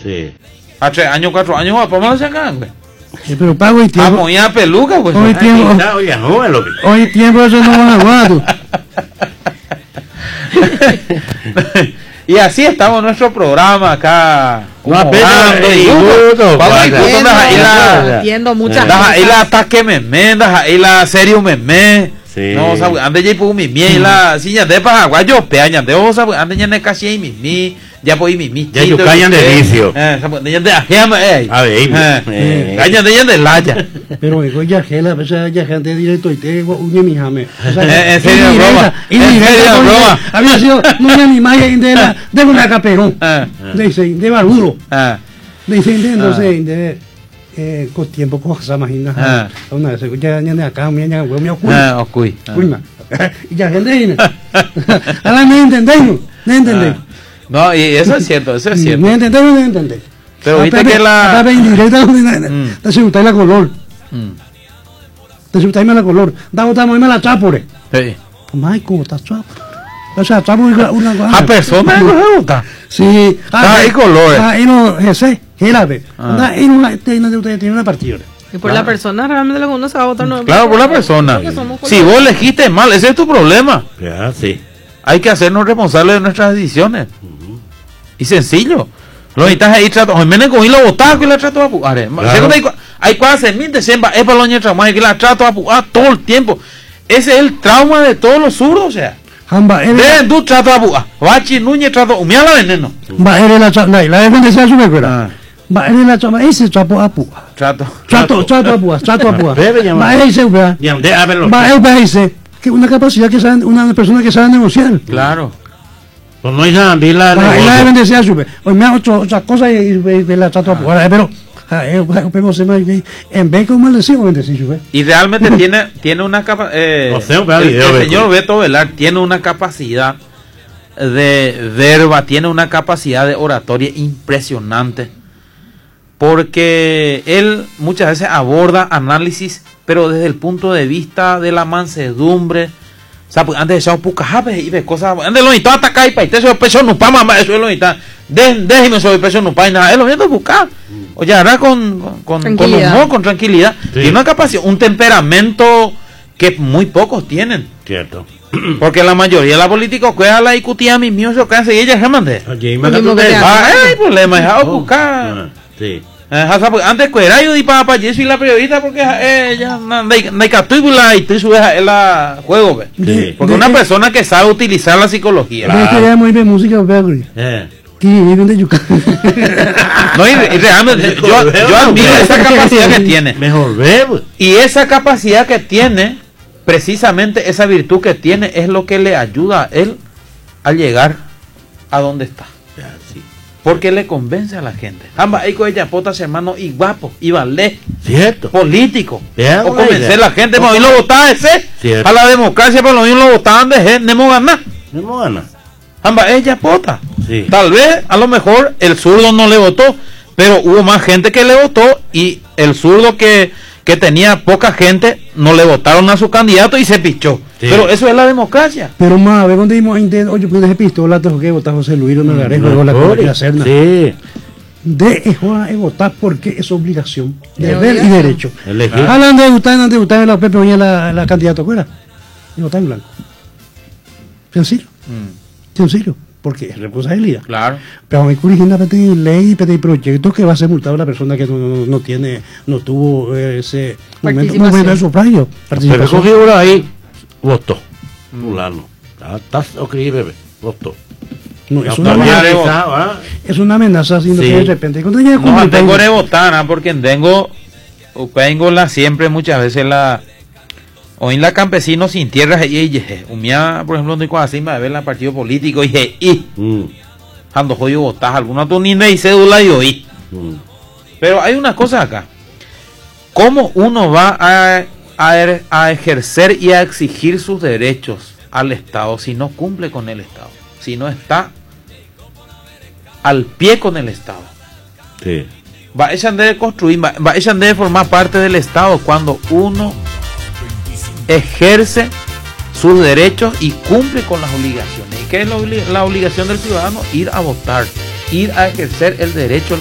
Sí. A 3 años, 4 años, vamos a sacar, güey. Sí, pero pago y tiempo. Vamos a peluca, pues. Hoy tiempo. Oye, no, lo que... Hoy tiempo eso no va a aguado. Y así estamos en nuestro programa acá. No, apenas entiendo muchas cosas. Ahí la cosas. ataque meme, ahí la serio meme. Sí. No, sabe, ande ya por mi mie la siña de paraguayo peaña de osa, ande ya ne casi ahí mi ya por mi. Ya yo cañan de vicio. Sabe, ya de ajema A ver, caña de ya de laya. Pero me ya gela, pues ya gente directo y te uñe mi jame. En serio, broma. En serio, broma. Había sido uñe mi maya de una caperón. De barbudo. De entonces de con tiempo cosa imagina. Una vez ya acá me ocurre. Okui. Y ya gente. Ahora no entendemos. No entendemos. No, y eso es cierto, eso es cierto. No entendemos. Pero viste que la indirecta te se gusta la color. Te se gusta la color. Da otra muy mala chapore. Sí. Mai cómo está chapo. O sea, chapo una cosa. A persona no se gusta. Sí. Hay colores. Y no ese, gélate. Y no tiene una partida. Y por la persona realmente lo que uno se va a votar no. Claro, por la persona. Si vos elegiste mal, ese es tu problema. Ya, sí. Hay que hacernos responsables de nuestras decisiones. Y sencillo. Lo necesitas ahí trato. Hoy me con lo botar que la trato a apurar. Hay cosas en mi december, es para los niños más que la trato a apurar todo el tiempo. Ese es el trauma de todos los zurdos, o sea. De tu trato a apurar. Bachi Núñez trato, umía la veneno. Va a la chapa, la defensa su recuerda. Va a la chapa, ese trapo a apurar. Trato a apurar. Va a ese, va a ese. Que una capacidad que sabe, una persona que sabe negociar. Claro. Pues no hay nada, la deben de ser sube. Hoy me ha hecho otras cosas y la trato a apurar. Pero en vez de maldecido, bendecir sube. Y realmente tiene una capacidad. El señor Beto Velar tiene una capacidad de verba, tiene una capacidad de oratoria impresionante. Porque él muchas veces aborda análisis, pero desde el punto de vista de la mansedumbre. O sea, antes de echar pucajape y de cosas. Antes lo necesitaba atacar y para eso es peso no pa mamá, eso es lo necesitaba. Déjeme sobre peso no pa y nada. Él lo necesita buscar. Oye, ahora con humor, con tranquilidad. Sí. Tiene una capacidad, un temperamento que muy pocos tienen. Cierto. Porque la mayoría de la política que la discutía a mis míos, yo casi ella se mandé. Hay problema, es buscar. Sí. Antes que era yo di para yo soy la periodista porque ella no y tú subes la juego, porque una persona que sabe utilizar la psicología. Muy bien música, no, y realmente yo admiro esa capacidad que tiene. Mejor ver. Y esa capacidad que tiene, precisamente esa virtud que tiene, es lo que le ayuda a él a llegar a donde está. Porque le convence a la gente. Ambas hay con ella potas hermano y guapo y vale. Cierto. Político. O convencer a la gente. Para lo votaba ese. Cierto. A la democracia, para lo mismo lo votaban de gente. No ganar. Ambas ella pota. Sí. Tal vez, a lo mejor, el zurdo no le votó. Pero hubo más gente que le votó. Y el zurdo que tenía poca gente, no le votaron a su candidato y se pichó. Sí. Pero eso es la democracia. Pero más, a ver, cuando dimos, oye, pues de pistola, tengo que votar José Luis, no le haré, la hacer nada. Sí. De votar porque es obligación, deber y derecho. Hablan de votar en la Pepe Oña la candidata fuera. Y votar en blanco. Sencillo. Sencillo. Porque es responsabilidad. Claro. Pero hay que originar ley y proyectos que va a ser multado a la persona que no tuvo ese momento de sufragio. Pero eso figura ahí, votó. Fulano. Estás bebé, votó. No, es una amenaza así, no, de repente. No, tengo que votar, porque tengo siempre muchas veces hoy en la campesino sin tierras umía, por ejemplo, no hay así me ver el partido político y cuando jodido votar alguna tonina y cédula y oí. Pero hay una cosa acá. ¿Cómo uno va a ejercer y a exigir sus derechos al Estado si no cumple con el Estado? Si no está al pie con el Estado. Sí. Va a echar de construir, va a echar de formar parte del Estado cuando uno ejerce sus derechos y cumple con las obligaciones. ¿Y qué es la obligación del ciudadano? Ir a votar, ir a ejercer el derecho